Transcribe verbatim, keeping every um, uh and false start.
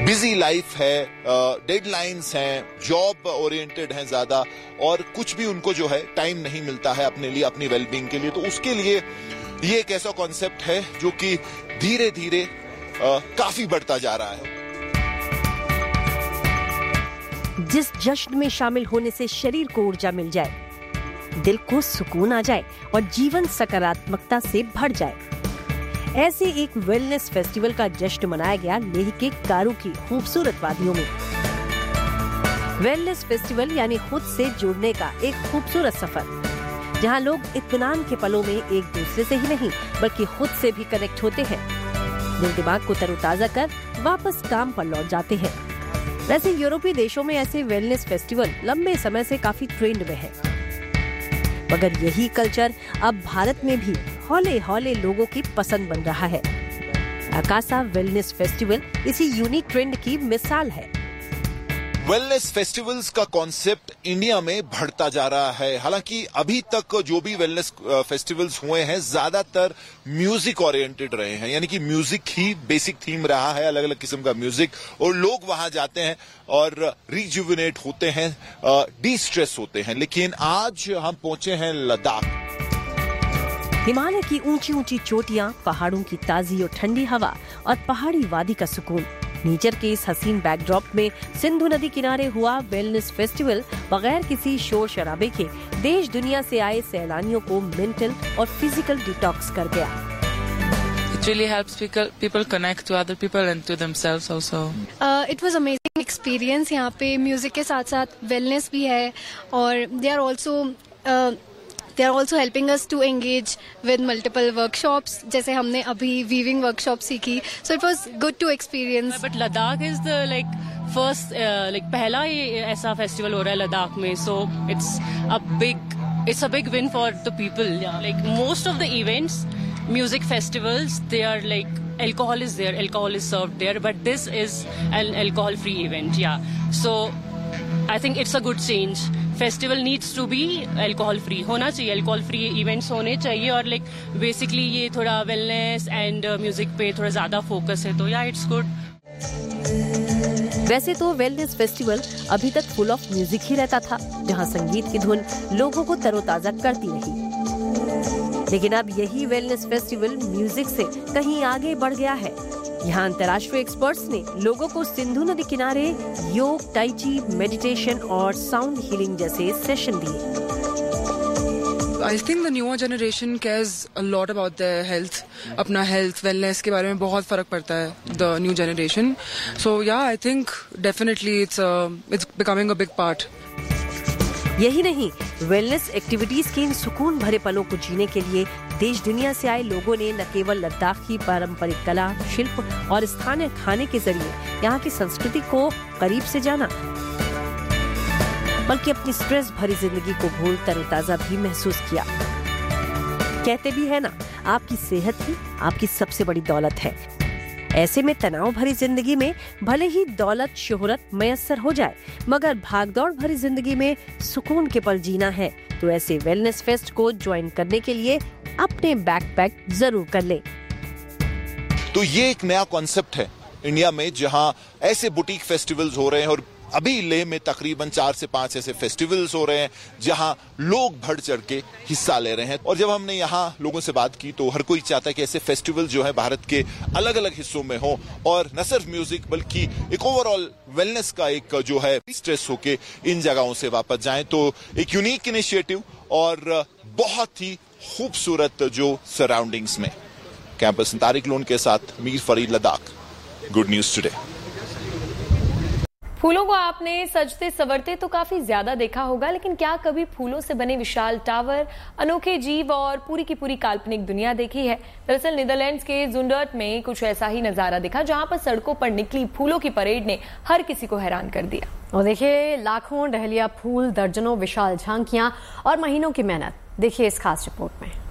Busy life है, deadlines हैं, job oriented हैं ज्यादा, और कुछ भी उनको जो है टाइम नहीं मिलता है अपने लिए, अपनी वेलबींग के लिए। तो उसके लिए ये एक ऐसा कॉन्सेप्ट है जो कि धीरे धीरे काफी बढ़ता जा रहा है। जिस जश्न में शामिल होने से शरीर को ऊर्जा मिल जाए, दिल को सुकून आ जाए और जीवन सकारात्मकता से भर जाए, ऐसे एक वेलनेस फेस्टिवल का जश्न मनाया गया लेह के कारु की खूबसूरत वादियों में। वेलनेस फेस्टिवल यानी खुद से जुड़ने का एक खूबसूरत सफर, जहां लोग इत्मीनान के पलों में एक दूसरे से ही नहीं बल्कि खुद से भी कनेक्ट होते हैं, दिल दिमाग को तरोताजा कर वापस काम पर लौट जाते हैं। वैसे यूरोपीय देशों में ऐसे वेलनेस फेस्टिवल लंबे समय से काफी ट्रेंड में है, मगर यही कल्चर अब भारत में भी हौले हौले लोगों की पसंद बन रहा है। अकासा वेलनेस फेस्टिवल इसी यूनिक ट्रेंड की मिसाल है। वेलनेस फेस्टिवल्स का कॉन्सेप्ट इंडिया में बढ़ता जा रहा है। हालांकि अभी तक जो भी वेलनेस फेस्टिवल्स हुए हैं ज्यादातर म्यूजिक ओरिएंटेड रहे हैं, यानी कि म्यूजिक ही बेसिक थीम रहा है, अलग अलग किस्म का म्यूजिक, और लोग वहां जाते हैं और रिजुविनेट होते हैं, डी स्ट्रेस होते हैं। लेकिन आज हम पहुंचे हैं लद्दाख। हिमालय की ऊंची ऊंची चोटियां, पहाड़ों की ताजी और ठंडी हवा और पहाड़ी वादी का सुकून। नेचर के इस हसीन बैकड्रॉप में सिंधु नदी किनारे हुआ वेलनेस फेस्टिवल बगैर किसी शोर शराबे के देश दुनिया से आए सैलानियों को मेंटल और फिजिकल डिटॉक्स कर गया। It really helps people people connect to other people and to themselves also. Uh, it was amazing experience. यहाँ पे म्यूजिक के साथ साथ वेलनेस भी है और they are also uh, They are also helping us to engage with multiple workshops. जैसे हमने अभी weaving workshop सीखी, so it was good to experience. But Ladakh is the like first uh, like पहला ही ऐसा festival हो रहा है लद्दाख में, so it's a big it's a big win for the people. Yeah. Like most of the events, music festivals, they are like alcohol is there, alcohol is served there, but this is an alcohol-free event. Yeah, so I think it's a good change. Festival needs to be alcohol free, होना चाहिए, alcohol free events होने चाहिए, और like basically ये थोड़ा wellness and music पे थोड़ा ज्यादा फोकस है, तो या इट्स गुड। वैसे तो वेलनेस फेस्टिवल अभी तक फुल ऑफ म्यूजिक ही रहता था, जहां संगीत की धुन लोगों को तरोताजा करती रही। लेकिन अब यही वेलनेस फेस्टिवल म्यूजिक से कहीं आगे बढ़ गया है। यहाँ अंतर्राष्ट्रीय एक्सपर्ट्स ने लोगों को सिंधु नदी किनारे योग, टाई ची, मेडिटेशन और साउंड हीलिंग जैसे सेशन दिए। I think the newer generation cares a lot about their health, अपना हेल्थ वेलनेस के बारे में बहुत फर्क पड़ता है, the new generation. So yeah, I think definitely it's uh, it's becoming a big part. यही नहीं, वेलनेस एक्टिविटीज के इन सुकून भरे पलों को जीने के लिए देश दुनिया से आए लोगों ने न केवल लद्दाख की पारंपरिक कला, शिल्प और स्थानीय खाने के जरिए यहाँ की संस्कृति को करीब से जाना, बल्कि अपनी स्ट्रेस भरी जिंदगी को भूल तरोताजा भी महसूस किया। कहते भी है ना, आपकी सेहत ही आपकी सबसे बड़ी दौलत है। ऐसे में तनाव भरी जिंदगी में भले ही दौलत शोहरत मयस्सर हो जाए, मगर भागदौड़ भरी जिंदगी में सुकून के पल जीना है तो ऐसे वेलनेस फेस्ट को ज्वाइन करने के लिए अपने बैकपैक जरूर कर ले। तो ये एक नया कॉन्सेप्ट है इंडिया में, जहां ऐसे बुटीक फेस्टिवल्स हो रहे हैं, और अभी लेह में तकरीबन चार से पांच ऐसे फेस्टिवल्स हो रहे हैं जहां लोग बढ़ चढ़ के हिस्सा ले रहे हैं। और जब हमने यहाँ लोगों से बात की तो हर कोई चाहता है कि ऐसे फेस्टिवल जो है भारत के अलग अलग हिस्सों में हो, और न सिर्फ म्यूजिक बल्कि एक ओवरऑल वेलनेस का एक जो है स्ट्रेस होके इन जगहों से वापस जाएं। तो एक यूनिक इनिशिएटिव और बहुत ही खूबसूरत जो सराउंडिंग्स में। कैंपस तारिक लोन के साथ Mir Farid, Ladakh, good news today. फूलों को आपने सजते संवरते तो काफी ज्यादा देखा होगा, लेकिन क्या कभी फूलों से बने विशाल टावर, अनोखे जीव और पूरी की पूरी काल्पनिक दुनिया देखी है? दरअसल नीदरलैंड्स के जुंडर्ट में कुछ ऐसा ही नजारा दिखा, जहां पर सड़कों पर निकली फूलों की परेड ने हर किसी को हैरान कर दिया। और देखिए, लाखों डहलिया फूल, दर्जनों विशाल झांकियां और महीनों की मेहनत, देखिए इस खास रिपोर्ट में।